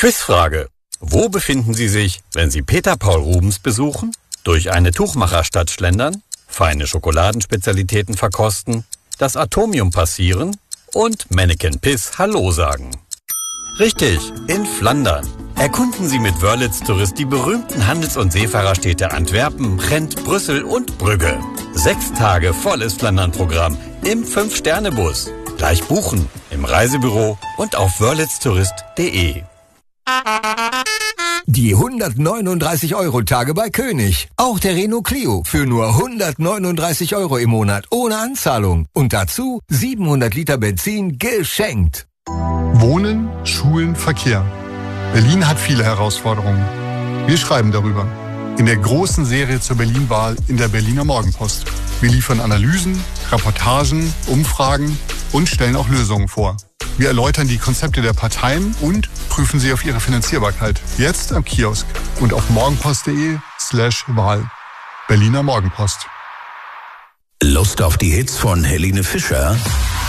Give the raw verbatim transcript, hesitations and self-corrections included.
Quizfrage. Wo befinden Sie sich, wenn Sie Peter Paul Rubens besuchen? Durch eine Tuchmacherstadt schlendern? Feine Schokoladenspezialitäten verkosten? Das Atomium passieren? Und Mannequin Piss Hallo sagen? Richtig, in Flandern. Erkunden Sie mit Wörlitz Tourist die berühmten Handels- und Seefahrerstädte Antwerpen, Gent, Brüssel und Brügge. Sechs Tage volles Flandern-Programm im Fünf-Sterne-Bus. Gleich buchen im Reisebüro und auf wörlitz tourist punkt de. Die hundertneununddreißig Euro Tage bei König. Auch der Renault Clio für nur hundertneununddreißig Euro im Monat ohne Anzahlung. Und dazu siebenhundert Liter Benzin geschenkt. Wohnen, Schulen, Verkehr. Berlin hat viele Herausforderungen. Wir schreiben darüber. In der großen Serie zur Berlin-Wahl in der Berliner Morgenpost. Wir liefern Analysen, Reportagen, Umfragen und stellen auch Lösungen vor. Wir erläutern die Konzepte der Parteien und prüfen sie auf ihre Finanzierbarkeit. Jetzt am Kiosk und auf morgenpost.de slash Wahl. Berliner Morgenpost. Lust auf die Hits von Helene Fischer?